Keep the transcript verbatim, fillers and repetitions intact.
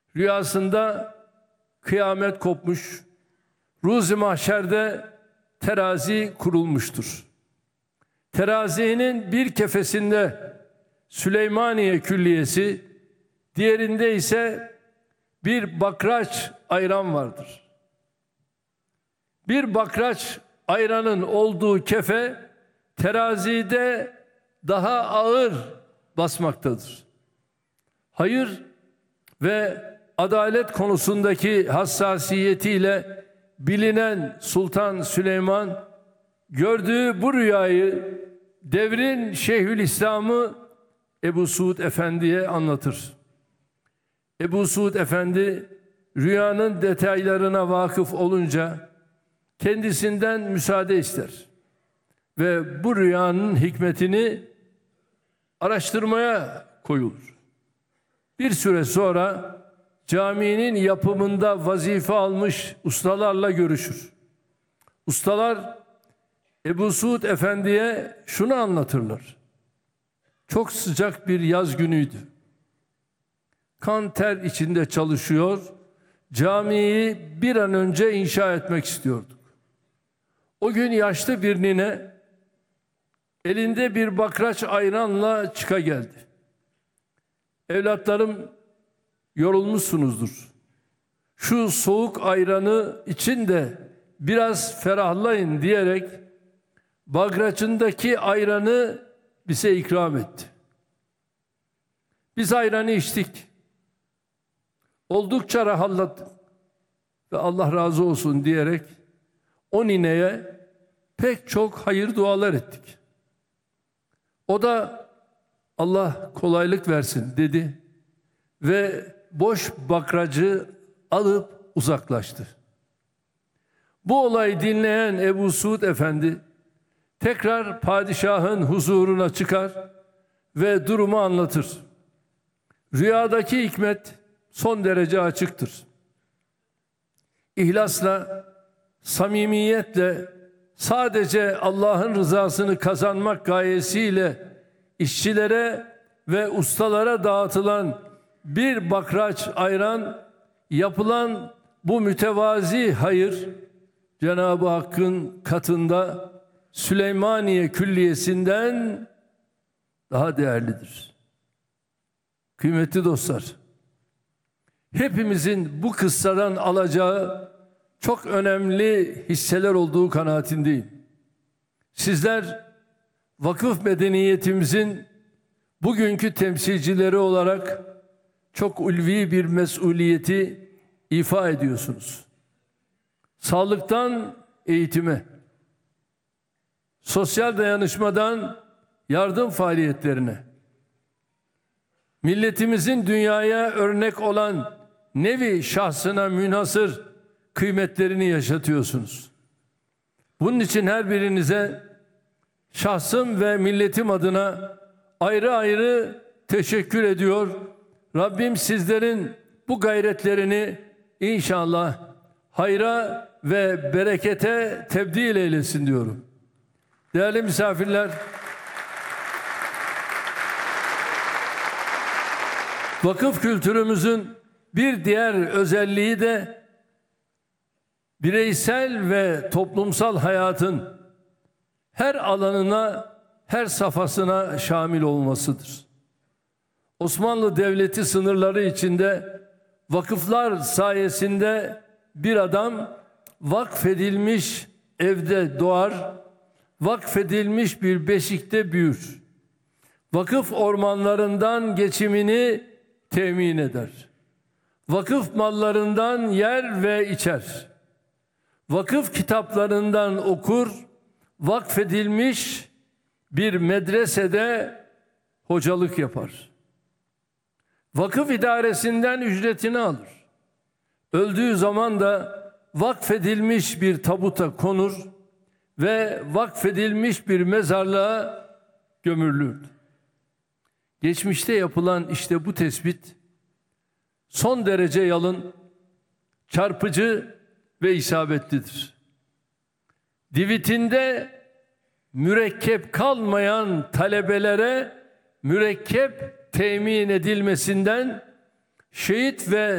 Rüyasında kıyamet kopmuş, Ruz-i Mahşer'de terazi kurulmuştur. Terazinin bir kefesinde Süleymaniye Külliyesi, diğerinde ise bir bakraç ayran vardır. Bir bakraç ayranın olduğu kefe terazide daha ağır basmaktadır. Hayır ve adalet konusundaki hassasiyetiyle bilinen Sultan Süleyman gördüğü bu rüyayı devrin Şeyhülislam'ı Ebu Suud Efendi'ye anlatır. Ebu Suud Efendi rüyanın detaylarına vakıf olunca kendisinden müsaade ister ve bu rüyanın hikmetini araştırmaya koyulur. Bir süre sonra caminin yapımında vazife almış ustalarla görüşür. Ustalar Ebu Suud Efendi'ye şunu anlatırlar. Çok sıcak bir yaz günüydü. Kan ter içinde çalışıyor, camiyi bir an önce inşa etmek istiyorduk. O gün yaşlı bir nine elinde bir bakraç ayranla çıka geldi. Evlatlarım, yorulmuşsunuzdur. Şu soğuk ayranı için de biraz ferahlayın diyerek bakraçındaki ayranı bize ikram etti. Biz ayranı içtik. Oldukça rahatladık ve Allah razı olsun diyerek o nineye pek çok hayır dualar ettik. O da Allah kolaylık versin dedi ve boş bakracı alıp uzaklaştı. Bu olayı dinleyen Ebu Suud Efendi tekrar padişahın huzuruna çıkar ve durumu anlatır. Rüyadaki hikmet son derece açıktır. İhlasla, samimiyetle sadece Allah'ın rızasını kazanmak gayesiyle işçilere ve ustalara dağıtılan bir bakraç ayran, yapılan bu mütevazi hayır Cenab-ı Hakk'ın katında Süleymaniye Külliyesi'nden daha değerlidir. Kıymetli dostlar, hepimizin bu kıssadan alacağı çok önemli hisseler olduğu kanaatindeyim. Sizler vakıf medeniyetimizin bugünkü temsilcileri olarak çok ulvi bir mesuliyeti ifa ediyorsunuz. Sağlıktan eğitime, sosyal dayanışmadan yardım faaliyetlerine, milletimizin dünyaya örnek olan nevi şahsına münhasır kıymetlerini yaşatıyorsunuz. Bunun için her birinize şahsım ve milletim adına ayrı ayrı teşekkür ediyor. Rabbim sizlerin bu gayretlerini inşallah hayra ve berekete tebdil eylesin diyorum. Değerli misafirler, vakıf kültürümüzün bir diğer özelliği de bireysel ve toplumsal hayatın her alanına, her safhasına şamil olmasıdır. Osmanlı Devleti sınırları içinde vakıflar sayesinde bir adam vakfedilmiş evde doğar, vakfedilmiş bir beşikte büyür. Vakıf ormanlarından geçimini temin eder. Vakıf mallarından yer ve içer. Vakıf kitaplarından okur, vakfedilmiş bir medresede hocalık yapar. Vakıf idaresinden ücretini alır. Öldüğü zaman da vakfedilmiş bir tabuta konur ve vakfedilmiş bir mezarlığa gömülür. Geçmişte yapılan işte bu tespit son derece yalın, çarpıcı ve isabetlidir. Divitinde mürekkep kalmayan talebelere mürekkep temin edilmesinden şehit ve